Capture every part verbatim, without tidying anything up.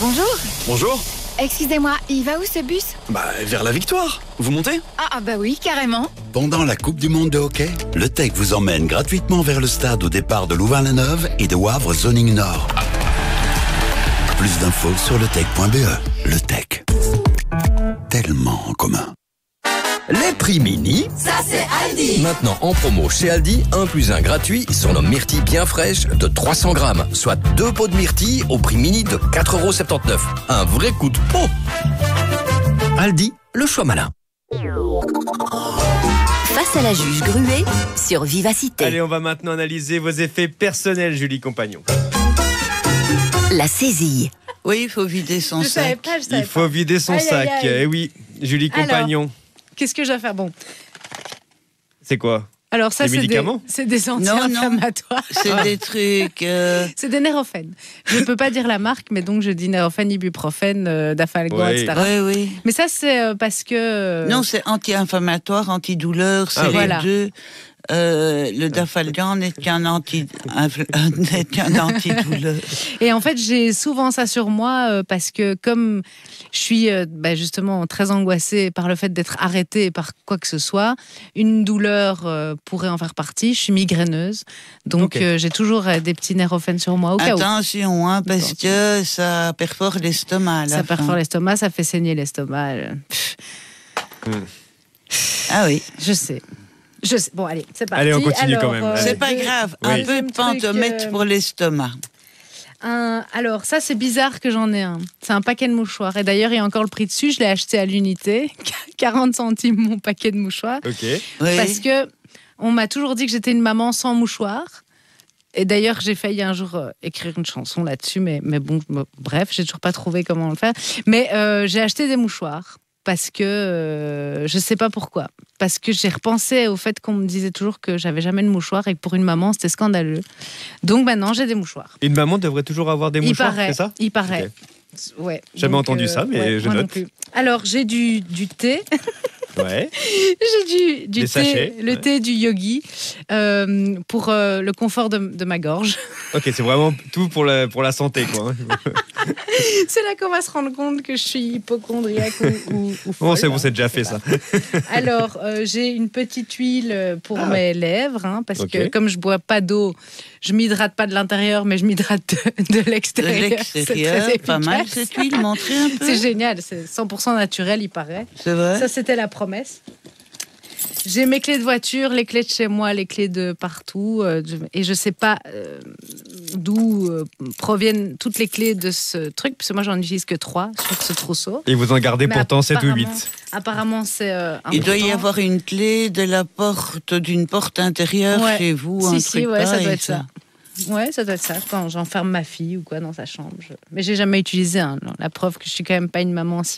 Bonjour. Bonjour. Excusez-moi, il va où ce bus? Bah, vers la victoire. Vous montez? Ah, ah bah oui, carrément. Pendant la Coupe du Monde de hockey, le T E C vous emmène gratuitement vers le stade au départ de Louvain-la-Neuve et de Wavre Zoning Nord. Plus d'infos sur le tech point b e. Le T E C. Tellement en commun. Les prix mini, ça c'est Aldi. Maintenant en promo chez Aldi, un plus un gratuit sur nos myrtilles bien fraîches de trois cents grammes, soit deux pots de myrtilles au prix mini de quatre euros soixante-dix-neuf. Un vrai coup de pot. Aldi, le choix malin. Face à la juge Gruet sur Vivacité. Allez, on va maintenant analyser vos effets personnels, Julie Compagnon. La saisie. Oui, il faut vider son je sac. Savais pas, je savais Il faut pas. vider son Aïe, sac. aïe, aïe. Eh oui, Julie Compagnon. Alors, qu'est-ce que je dois faire? Bon. C'est quoi? Alors ça, Des c'est des, médicaments c'est des anti-inflammatoires. C'est ah. des trucs... Euh... C'est des Nurofen. Je ne peux pas dire la marque, mais donc je dis Nurofen, ibuprofène, euh, Dafalgan, oui. et cetera. Oui, oui. Mais ça, c'est euh, parce que... Euh... Non, c'est anti-inflammatoire, antidouleur, c'est ah, les voilà. deux. Euh, le Dafalgan n'est qu'un anti, n'est qu'un antidouleur. Et en fait, j'ai souvent ça sur moi euh, parce que comme je suis euh, bah, justement très angoissée par le fait d'être arrêtée par quoi que ce soit, une douleur euh, pourrait en faire partie. Je suis migraineuse, donc okay. euh, j'ai toujours euh, des petits Nurofen sur moi au cas où. Attention, hein, parce Attention. que ça perfore l'estomac. Ça perfore fin. l'estomac, ça fait saigner l'estomac. Mmh. Ah oui, je sais. Je sais. Bon, allez, c'est parti. Allez, on continue alors, quand même. Euh, c'est pas grave, oui. un peu de pentomètre euh... pour l'estomac. Un... Alors, ça, c'est bizarre que j'en ai un. C'est un paquet de mouchoirs. Et d'ailleurs, il y a encore le prix dessus. Je l'ai acheté à l'unité. quarante centimes mon paquet de mouchoirs. Ok. Oui. Parce que on m'a toujours dit que j'étais une maman sans mouchoirs. Et d'ailleurs, j'ai failli un jour euh, écrire une chanson là-dessus. Mais, mais bon, bon, bref, j'ai toujours pas trouvé comment le faire. Mais euh, j'ai acheté des mouchoirs. Parce que euh, je sais pas pourquoi. Parce que j'ai repensé au fait qu'on me disait toujours que j'avais jamais de mouchoir et que pour une maman c'était scandaleux. Donc maintenant j'ai des mouchoirs. Une maman devrait toujours avoir des mouchoirs, il paraît, c'est ça? Il paraît. Okay. Ouais. Jamais donc, entendu euh, ça, mais ouais, je note. Alors j'ai du, du thé. Ouais. J'ai du, du Des thé, sachets, le ouais. thé du yogi euh, pour euh, le confort de, de ma gorge. Ok, c'est vraiment tout pour la, pour la santé, quoi. C'est là qu'on va se rendre compte que je suis hypochondriaque ou, ou, ou folle. Bon, c'est bon, c'est déjà fait ça. Alors, euh, j'ai une petite huile pour ah. mes lèvres, hein, parce okay. que comme je bois pas d'eau, je m'hydrate pas de l'intérieur, mais je m'hydrate de, de l'extérieur. De l'extérieur, c'est pas mal cette huile, montrez un peu. C'est génial, c'est cent pour cent naturel, il paraît. C'est vrai. Ça, c'était la promesse. J'ai mes clés de voiture, les clés de chez moi, les clés de partout, euh, et je sais pas euh, d'où euh, proviennent toutes les clés de ce truc, parce que moi j'en utilise que trois sur ce trousseau. Et vous en gardez Mais pourtant sept ou huit. Apparemment, c'est euh, important. Il doit y avoir une clé de la porte d'une porte intérieure ouais. chez vous, si, un si, truc ouais, pareil, ça doit être ça. ça. Ouais, ça doit être ça. Quand j'enferme ma fille ou quoi dans sa chambre. Je... Mais j'ai jamais utilisé un. Hein. La preuve que je suis quand même pas une maman si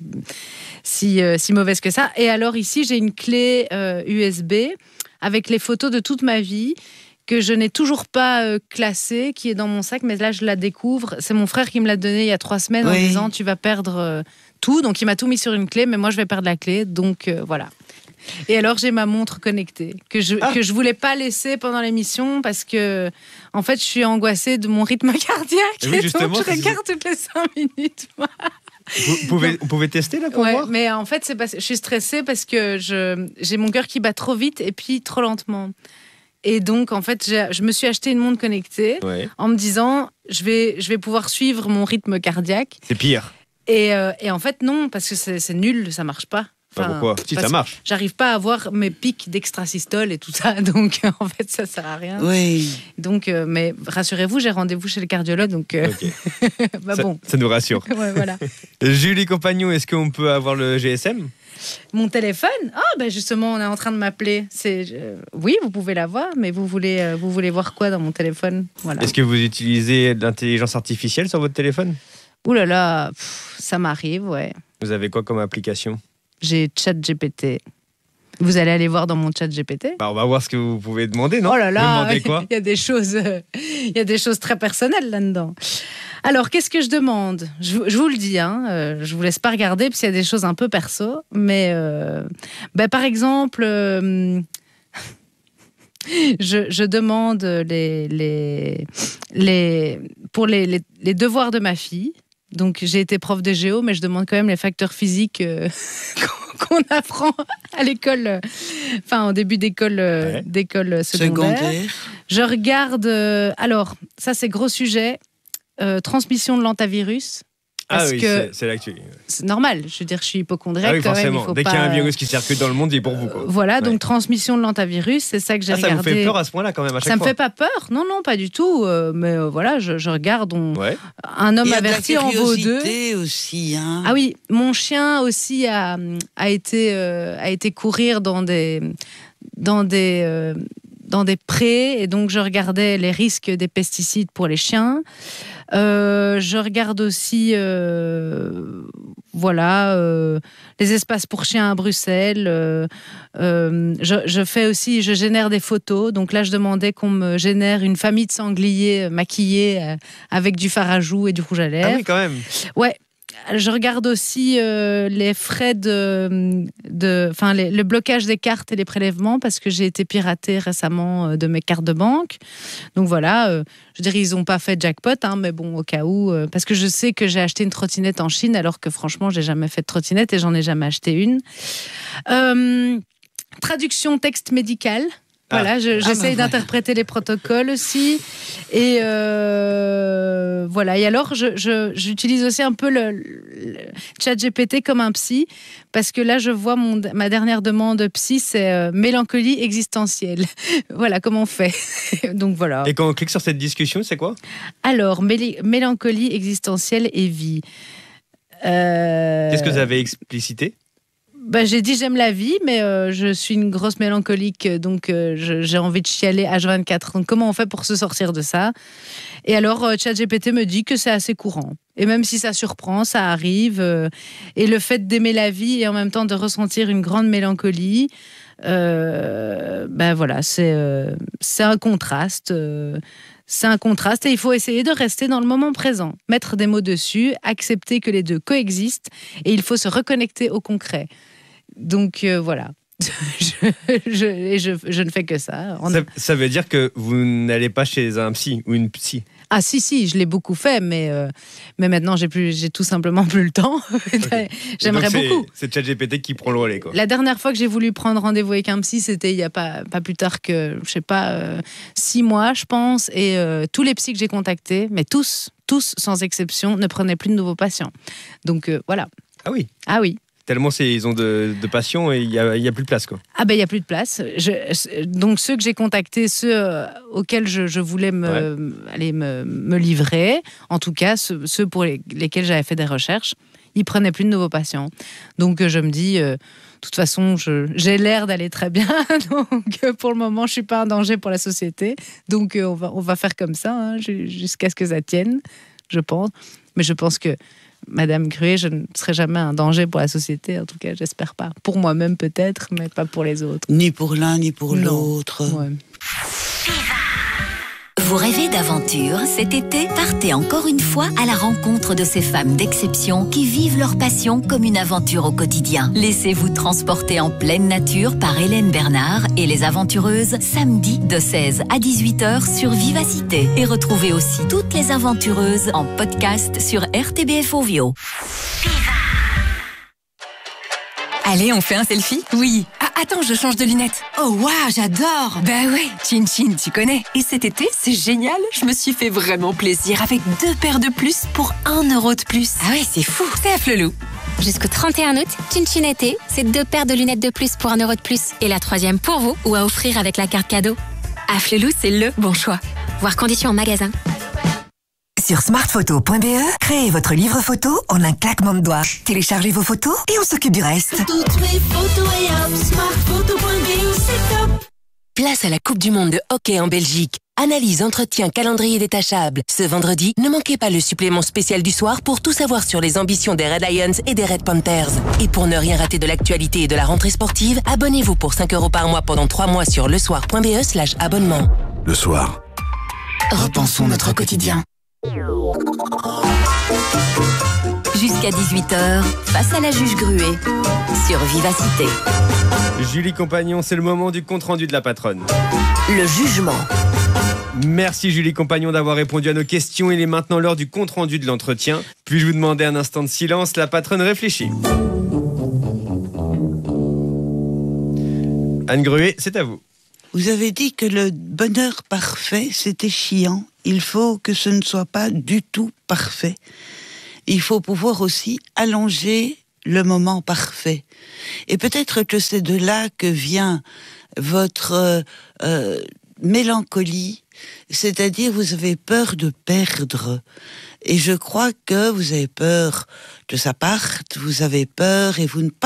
si, euh, si mauvaise que ça. Et alors ici, j'ai une clé euh, U S B avec les photos de toute ma vie que je n'ai toujours pas euh, classée, qui est dans mon sac, mais là je la découvre. C'est mon frère qui me l'a donnée il y a trois semaines oui. en disant tu vas perdre euh, tout. Donc il m'a tout mis sur une clé, mais moi je vais perdre la clé. Donc euh, voilà. Et alors j'ai ma montre connectée que je ah. que je voulais pas laisser pendant l'émission parce que en fait je suis angoissée de mon rythme cardiaque et, oui, et donc je regarde toutes les cinq minutes. Vous pouvez, vous pouvez tester là pour ouais, voir. Mais en fait c'est parce, je suis stressée parce que je j'ai mon cœur qui bat trop vite et puis trop lentement. Et donc en fait j'ai, je me suis acheté une montre connectée ouais. en me disant je vais je vais pouvoir suivre mon rythme cardiaque. C'est pire. Et, euh, et en fait non parce que c'est, c'est nul, ça marche pas. Enfin, pourquoi? Si ça marche. J'arrive pas à avoir mes pics d'extrasystole et tout ça, donc en fait ça sert à rien. Oui. Donc, euh, mais rassurez-vous, j'ai rendez-vous chez le cardiologue, donc. Euh... Okay. bah, ça, bon. Ça nous rassure. Ouais, voilà. Julie Compagnon, est-ce qu'on peut avoir le G S M? Mon téléphone? Ah, ben justement, on est en train de m'appeler. C'est euh, oui, vous pouvez l'avoir, mais vous voulez, euh, vous voulez voir quoi dans mon téléphone? Voilà. Est-ce que vous utilisez de l'intelligence artificielle sur votre téléphone? Ouh là là, pff, ça m'arrive, ouais. Vous avez quoi comme application? J'ai ChatGPT. Vous allez aller voir dans mon ChatGPT. Bah, on va voir ce que vous pouvez demander, non? Oh là là, il y a des choses, euh, il y a des choses très personnelles là-dedans. Alors, qu'est-ce que je demande? je, je vous le dis, hein, euh, je vous laisse pas regarder parce qu'il y a des choses un peu perso. Mais, euh, bah, par exemple, euh, je, je demande les, les, les, pour les, les, les devoirs de ma fille. Donc j'ai été prof de géo, mais je demande quand même les facteurs physiques euh, qu'on apprend à l'école, euh, enfin en début d'école, euh, Ouais. d'école secondaire. Secondaire. Je regarde, euh, alors ça c'est gros sujet, euh, transmission de l'antavirus. Ah Parce oui, que c'est, c'est l'actu. c'est normal, je veux dire, je suis hypochondriaque Ah oui, quand même. forcément. Il faut Dès pas... qu'il y a un virus qui circule dans le monde, il est pour vous. Quoi. Voilà, donc Ouais. transmission de l'antavirus, c'est ça que j'ai Ah, ça regardé. vous fait peur à ce point-là quand même à chaque Ça me fois fait pas peur, non, non, pas du tout. euh, mais euh, voilà, je, je regarde, on... Ouais. un homme Il y a de la averti en vaut deux. curiosité aussi. Hein. Ah oui, mon chien aussi a, a, été, euh, a été courir dans des, dans, des, euh, dans des prés, et donc je regardais les risques des pesticides pour les chiens. Euh, je regarde aussi euh, voilà, euh, les espaces pour chiens à Bruxelles. Euh, euh, je, je fais aussi, je génère des photos. Donc là, je demandais qu'on me génère une famille de sangliers maquillés euh, avec du fard à joues et du rouge à lèvres. Ah oui, quand même. Ouais. Je regarde aussi euh, les frais de, de, enfin les, le blocage des cartes et les prélèvements parce que j'ai été piratée récemment euh, de mes cartes de banque. Donc voilà, euh, je dirais ils n'ont pas fait jackpot, hein, mais bon au cas où, euh, parce que je sais que j'ai acheté une trottinette en Chine alors que franchement j'ai jamais fait de trottinette et j'en ai jamais acheté une. Euh, traduction texte médical. Voilà, je, j'essaye bah, d'interpréter les protocoles aussi. Et euh, voilà. Et alors, je, je, j'utilise aussi un peu le, le chat G P T comme un psy, parce que là, je vois mon, ma dernière demande psy, c'est euh, mélancolie existentielle. Voilà, comment on fait. Donc voilà. Et quand on clique sur cette discussion, c'est quoi? Alors, méli- mélancolie existentielle et vie. Euh... Qu'est-ce que vous avez explicité? Bah, j'ai dit j'aime la vie, mais euh, je suis une grosse mélancolique, donc euh, je, j'ai envie de chialer H vingt-quatre. Donc comment on fait pour se sortir de ça? Et alors euh, ChatGPT me dit que c'est assez courant. Et même si ça surprend, ça arrive. Euh, et le fait d'aimer la vie et en même temps de ressentir une grande mélancolie, euh, ben voilà, c'est, euh, c'est un contraste. Euh, C'est un contraste et il faut essayer de rester dans le moment présent, mettre des mots dessus, accepter que les deux coexistent et il faut se reconnecter au concret. Donc euh, voilà, je, je, et je, je ne fais que ça. On ça. a... Ça veut dire que vous n'allez pas chez un psy ou une psy? Ah si, si, je l'ai beaucoup fait, mais, euh, mais maintenant j'ai, plus, j'ai tout simplement plus le temps. Okay. J'aimerais donc c'est, beaucoup. C'est ChatGPT qui prend le relais, quoi. La dernière fois que j'ai voulu prendre rendez-vous avec un psy, c'était il n'y a pas, pas plus tard que, je sais pas, euh, six mois, je pense. Et euh, tous les psys que j'ai contactés, mais tous, tous sans exception, ne prenaient plus de nouveaux patients. Donc euh, voilà. Ah oui. Ah oui. Tellement c'est, ils ont de, de passion et il n'y a, y a plus de place, quoi. Ah ben il n'y a plus de place. Je, donc ceux que j'ai contactés, ceux euh, auxquels je, je voulais me, ouais. aller me, me livrer, en tout cas ceux, ceux pour les, lesquels j'avais fait des recherches, ils prenaient plus de nouveaux patients. Donc euh, je me dis, euh, de toute façon, je, j'ai l'air d'aller très bien. Donc euh, pour le moment, je suis pas un danger pour la société. Donc euh, on va on va faire comme ça hein, jusqu'à ce que ça tienne, je pense. Mais je pense que Madame Gruet, je ne serai jamais un danger pour la société, en tout cas, j'espère pas. Pour moi-même peut-être, mais pas pour les autres. Ni pour l'un, ni pour non. l'autre. Ouais. Vous rêvez d'aventure? Cet été, partez encore une fois à la rencontre de ces femmes d'exception qui vivent leur passion comme une aventure au quotidien. Laissez-vous transporter en pleine nature par Hélène Bernard et les aventureuses samedi de seize à dix-huit heures sur Vivacité. Et retrouvez aussi toutes les aventureuses en podcast sur R T B F Ovio. Allez, on fait un selfie? Oui. Ah, attends, je change de lunettes. Oh, waouh, j'adore. Bah ouais, Chin Chin, tu connais. Et cet été, c'est génial. Je me suis fait vraiment plaisir avec deux paires de plus pour un euro de plus. Ah ouais, c'est fou. C'est à Flelou. Jusqu'au trente et un août, Chin Chin été, c'est deux paires de lunettes de plus pour un euro de plus. Et la troisième pour vous ou à offrir avec la carte cadeau. À Flelou, c'est le bon choix. Voir conditions en magasin. Sur smartphoto point b e, créez votre livre photo en un claquement de doigts. Téléchargez vos photos et on s'occupe du reste. Toutes mes photos et hop, smartphoto point b e, c'est top. Place à la Coupe du Monde de hockey en Belgique. Analyse, entretien, calendrier détachable. Ce vendredi, ne manquez pas le supplément spécial du soir pour tout savoir sur les ambitions des Red Lions et des Red Panthers. Et pour ne rien rater de l'actualité et de la rentrée sportive, abonnez-vous pour cinq euros par mois pendant trois mois sur lesoir point b e slash abonnement. Le soir. Repensons notre quotidien. Jusqu'à dix-huit heures, face à la juge Gruet, sur Vivacité. Julie Compagnon, c'est le moment du compte-rendu de la patronne. Le jugement. Merci Julie Compagnon d'avoir répondu à nos questions. Il est maintenant l'heure du compte-rendu de l'entretien. Puis-je vous demander un instant de silence? La patronne réfléchit. Anne Gruet, c'est à vous. Vous avez dit que le bonheur parfait, c'était chiant. Il faut que ce ne soit pas du tout parfait. Il faut pouvoir aussi allonger le moment parfait. Et peut-être que c'est de là que vient votre euh, euh, mélancolie, c'est-à-dire vous avez peur de perdre. Et je crois que vous avez peur que ça parte, vous avez peur et vous ne